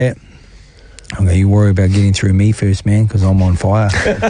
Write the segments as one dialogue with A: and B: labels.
A: Yeah. Okay, you worry about getting through me first, man, because I'm on fire.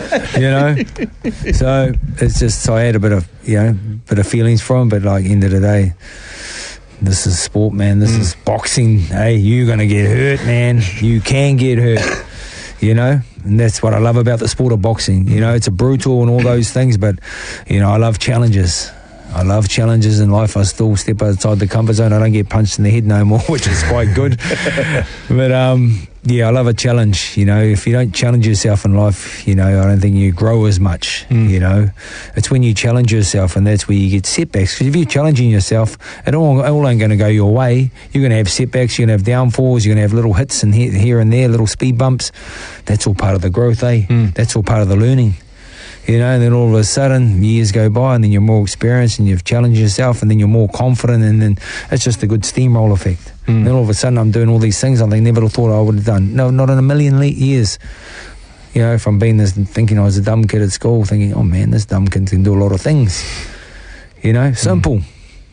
A: So it's just, so I had a bit of feelings for him, but like end of the day, this is sport, man. This is boxing. Hey, you're gonna get hurt, man. You can get hurt. And that's what I love about the sport of boxing. It's a brutal and all those things, but I love challenges. I love challenges in life. I still step outside the comfort zone. I don't get punched in the head no more, which is quite good. But I love a challenge. If you don't challenge yourself in life, I don't think you grow as much. It's when you challenge yourself, and that's where you get setbacks. Because if you're challenging yourself, it all ain't going to go your way. You're going to have setbacks. You're going to have downfalls. You're going to have little hits and here and there, little speed bumps. That's all part of the growth, eh? That's all part of the learning. And then all of a sudden years go by, and then you're more experienced and you've challenged yourself, and then you're more confident, and then it's just a good steamroll effect. Then all of a sudden I'm doing all these things I never thought I would have done. No, not in a million years. From being thinking I was a dumb kid at school, thinking, oh man, this dumb kid can do a lot of things. Simple.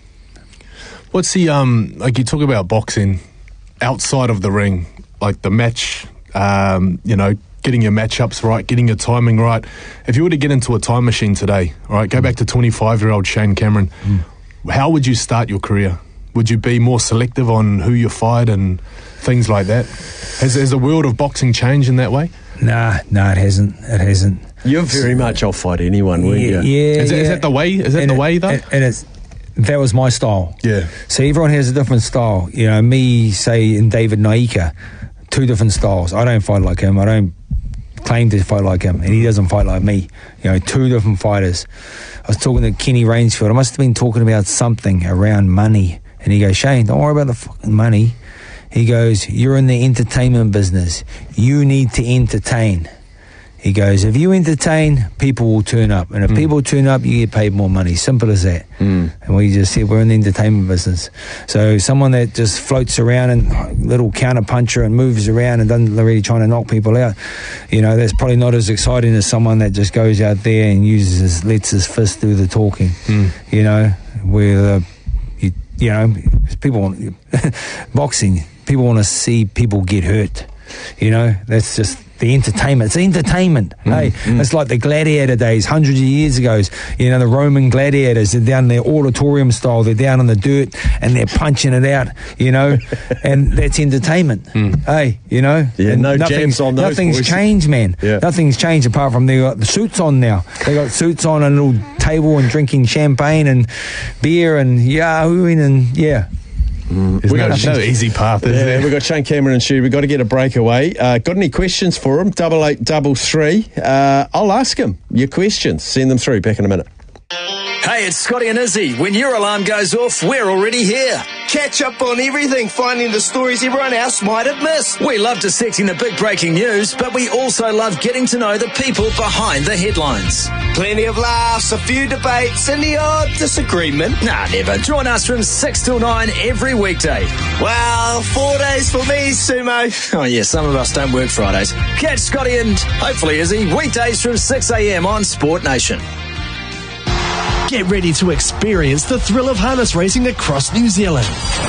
B: What's the like you talk about boxing outside of the ring, like the match, getting your matchups right, getting your timing right. If you were to get into a time machine today, all right, go back to 25-year-old Shane Cameron, how would you start your career? Would you be more selective on who you fight and things like that? Has the world of boxing changed in that way?
A: Nah, it hasn't. It hasn't.
C: You're very much, I'll fight anyone, weren't you?
A: Yeah.
B: Is that the way? Is that the way, though?
A: It is. That was my style.
B: Yeah.
A: So everyone has a different style. Me, say, and David Naika, two different styles. I don't fight like him. I don't claim to fight like him, and he doesn't fight like me. Two different fighters. I was talking to Kenny Rainsfield. I must have been talking about something around money, and he goes, Shane, don't worry about the fucking money. He goes, you're in the entertainment business. You need to entertain. He goes, if you entertain, people will turn up. And if people turn up, you get paid more money. Simple as that. And we just said, we're in the entertainment business. So someone that just floats around and little counter puncher and moves around and doesn't really trying to knock people out, that's probably not as exciting as someone that just goes out there and lets his fist do the talking. Where people want boxing. People want to see people get hurt. That's just the entertainment. It's entertainment. Hey, it's like the gladiator days, hundreds of years ago. The Roman gladiators, they're down their auditorium style. They're down in the dirt and they're punching it out, and that's entertainment. Hey,
C: Yeah, no jams on those.
A: Nothing's changed, man. Yeah. Nothing's changed apart from they got the suits on now. They got suits on and a little table and drinking champagne and beer and yahooing and
B: There's no easy path, is there?
C: We've got Shane Cameron and Stu. We've got to get a breakaway. Got any questions for him? 8833. I'll ask him your questions. Send them through. Back in a minute.
D: Hey, it's Scotty and Izzy. When your alarm goes off, we're already here.
E: Catch up on everything, finding the stories everyone else might have missed.
D: We love dissecting the big breaking news, but we also love getting to know the people behind the headlines.
E: Plenty of laughs, a few debates, and the odd disagreement.
D: Nah, never. Join us from 6 till 9 every weekday.
E: Well, 4 days for me, Sumo.
D: Oh, yeah, some of us don't work Fridays. Catch Scotty and hopefully Izzy weekdays from 6 a.m. on Sport Nation.
F: Get ready to experience the thrill of harness racing across New Zealand.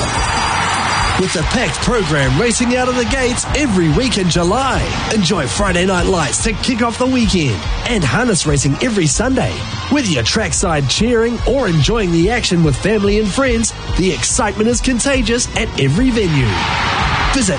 F: With the packed program racing out of the gates every week in July. Enjoy Friday night lights to kick off the weekend and harness racing every Sunday. Whether you're trackside cheering or enjoying the action with family and friends, the excitement is contagious at every venue. Visit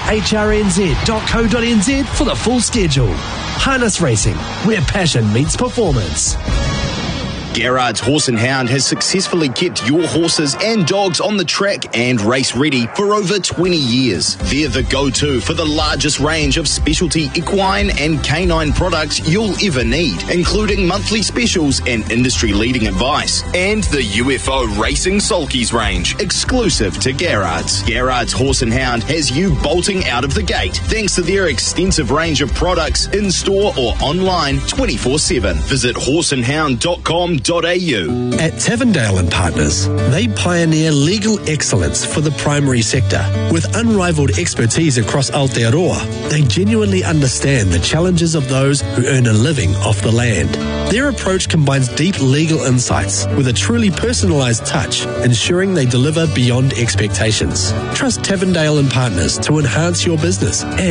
F: hrnz.co.nz for the full schedule. Harness racing, where passion meets performance.
G: Garrard's Horse and Hound has successfully kept your horses and dogs on the track and race ready for over 20 years. They're the go-to for the largest range of specialty equine and canine products you'll ever need, including monthly specials and industry-leading advice. And the UFO Racing Sulkies range, exclusive to Garrard's. Garrard's Horse and Hound has you bolting out of the gate thanks to their extensive range of products in-store or online 24/7. Visit horseandhound.com.nz At
F: Tavendale and Partners, they pioneer legal excellence for the primary sector. With unrivaled expertise across Aotearoa, they genuinely understand the challenges of those who earn a living off the land. Their approach combines deep legal insights with a truly personalised touch, ensuring they deliver beyond expectations. Trust Tavendale and Partners to enhance your business